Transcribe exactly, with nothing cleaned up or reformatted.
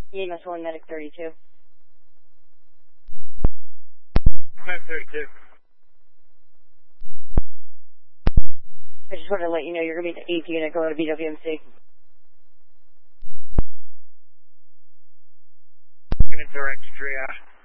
E M S one, Medic thirty-two. Medic thirty-two. I just wanted to let you know you're going to be the eighth unit going to B W M C. Direct triage.